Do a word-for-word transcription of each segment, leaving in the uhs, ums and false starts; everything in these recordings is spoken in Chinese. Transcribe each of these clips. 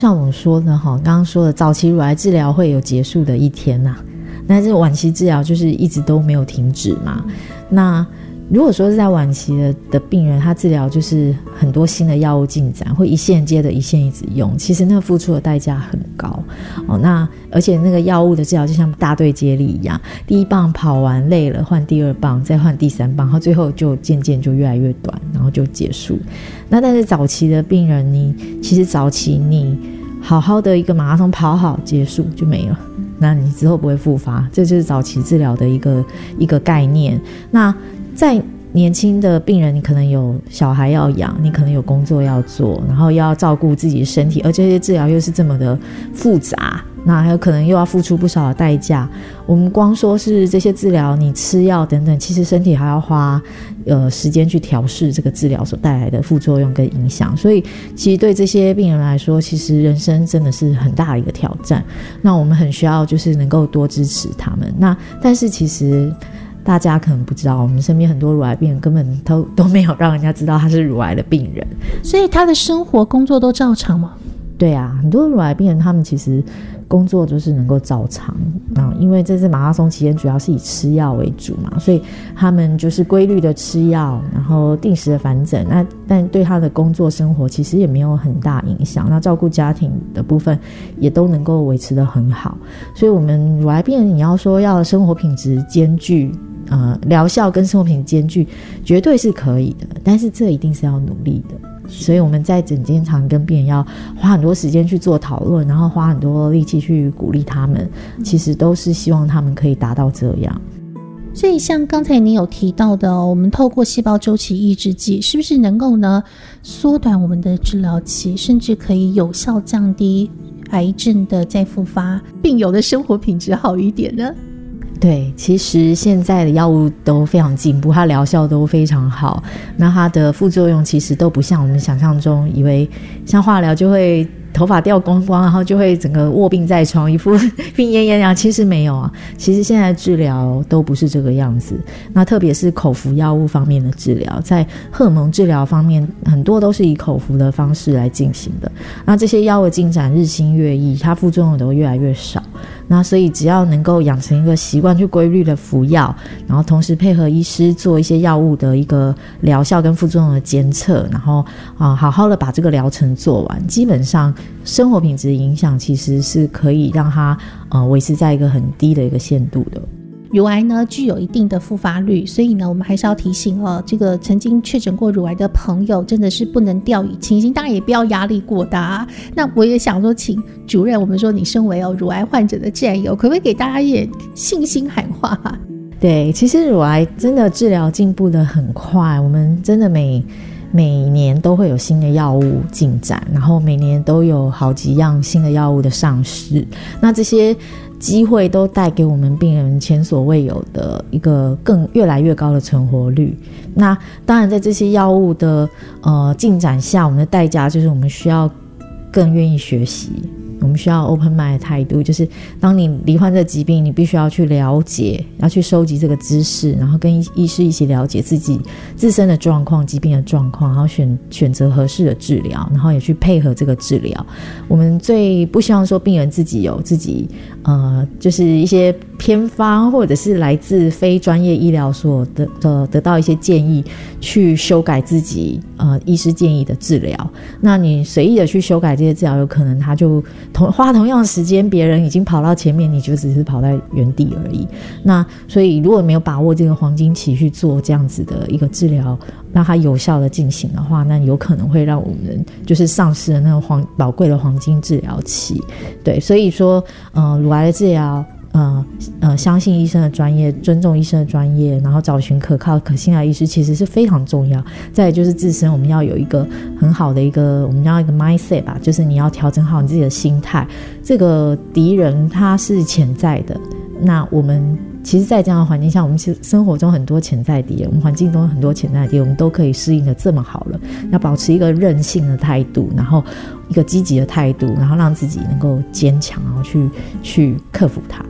像我说的刚刚说的，早期乳癌治疗会有结束的一天啊，但是晚期治疗就是一直都没有停止嘛。那如果说是在晚期 的, 的病人，他治疗就是很多新的药物进展，会一线接着一线一直用，其实那个付出的代价很高哦。那而且那个药物的治疗就像大队接力一样，第一棒跑完累了，换第二棒，再换第三棒，然后最后就渐渐就越来越短，然后就结束。那但是早期的病人，你其实早期你好好的一个马拉松跑好结束就没了，那你之后不会复发，这就是早期治疗的一个一个概念。那在年轻的病人，你可能有小孩要养，你可能有工作要做，然后要照顾自己的身体，而这些治疗又是这么的复杂，那还有可能又要付出不少的代价。我们光说是这些治疗，你吃药等等，其实身体还要花呃时间去调试这个治疗所带来的副作用跟影响，所以其实对这些病人来说，其实人生真的是很大的一个挑战。那我们很需要就是能够多支持他们。那但是其实大家可能不知道，我们身边很多乳癌病人根本都都没有让人家知道他是乳癌的病人， 所以他的生活工作都照常吗？ 对啊，很多乳癌病人他们其实工作就是能够照常、嗯、因为这次马拉松期间主要是以吃药为主嘛，所以他们就是规律的吃药，然后定时的返诊，那但对他的工作生活其实也没有很大影响，那照顾家庭的部分也都能够维持得很好。所以我们乳癌病人你要说要生活品质兼具呃，疗效跟生活品质兼具绝对是可以的，但是这一定是要努力的。所以我们在诊间常跟病人要花很多时间去做讨论，然后花很多力气去鼓励他们，其实都是希望他们可以达到这样。 所以像刚才你有提到的、哦、我们透过细胞周期抑制剂是不是能够呢缩短我们的治疗期，甚至可以有效降低癌症的再复发，病友的生活品质好一点呢？ 对，其实现在的药物都非常进步，它疗效都非常好，那它的副作用其实都不像我们想象中以为像化疗就会头发掉光光，然后就会整个卧病在床，一副病恹恹样，其实没有啊，其实现在治疗都不是这个样子。那特别是口服药物方面的治疗，在荷尔蒙治疗方面很多都是以口服的方式来进行的，那这些药物进展日新月异，它副作用都越来越少，那所以只要能够养成一个习惯去规律的服药，然后同时配合医师做一些药物的一个疗效跟副作用的监测，然后、呃、好好的把这个疗程做完，基本上生活品质影响其实是可以让它呃维持在一个很低的一个限度的。 乳癌呢具有一定的复发率，所以呢我们还是要提醒哦，这个曾经确诊过乳癌的朋友真的是不能掉以轻心，当然也不要压力过大。那我也想说请主任，我们说你身为哦乳癌患者的战友，可不可以给大家一点信心喊话？ 对，其实乳癌真的治疗进步得很快，我们真的每每年都会有新的药物进展，然后每年都有好几样新的药物的上市，那这些机会都带给我们病人前所未有的一个更越来越高的存活率。那当然在这些药物的呃进展下，我们的代价就是我们需要更愿意学习，我们需要 open mind 的态度，就是当你罹患这个疾病，你必须要去了解，要去收集这个知识，然后跟医师一起了解自己自身的状况、疾病的状况，然后选选择合适的治疗，然后也去配合这个治疗。我们最不希望说病人自己有自己呃，就是一些偏方，或者是来自非专业医疗所得得得到一些建议，去修改自己呃医师建议的治疗。那你随意的去修改这些治疗，有可能他就同花同样的时间，别人已经跑到前面，你就只是跑在原地而已。那所以如果没有把握这个黄金期去做这样子的一个治疗，让它有效的进行的话，那有可能会让我们就是丧失了那个黄宝贵的黄金治疗期。对，所以说呃乳癌的治疗呃呃，相信医生的专业，尊重医生的专业，然后找寻可靠可信赖医师，其实是非常重要。再来就是自身我们要有一个很好的一个我们要一个 mindset 吧，就是你要调整好你自己的心态。这个敌人他是潜在的，那我们其实在这样的环境下，我们生活中很多潜在敌人，我们环境中很多潜在敌人，我们都可以适应的这么好了，要保持一个韧性的态度，然后一个积极的态度，然后让自己能够坚强，然后去去克服它。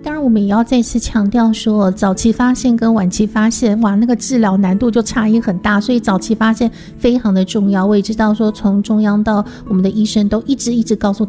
当然我们也要再次强调说，早期发现跟晚期发现，哇，那个治疗难度就差异很大，所以早期发现非常的重要。我也知道说，从中央到我们的医生都一直一直告诉